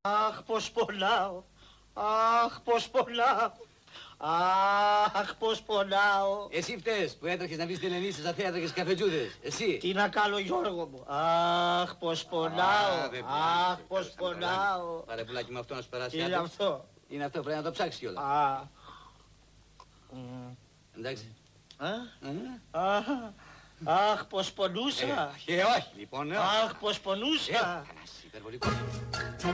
Αχ, πως πονάω. Αχ, πως πονάω. Αχ, πως πονάω. Εσύ φταίς που έτρεχες να βρεις την Ελένη στα θέατρα και στις καφετζούδες. Εσύ. Τι να κάνω, Γιώργο μου. Αχ, πως πονάω. Αχ, πως πονάω. Πάρε πουλάκι με αυτό να σου περάσει. Τι είναι αυτό? Είναι αυτό, πρέπει να το ψάξεις κιόλας. Εντάξει. Αχ, πως πονούσα. Όχι, λοιπόν. Αχ, πως πονούσα. Υπερβολικό.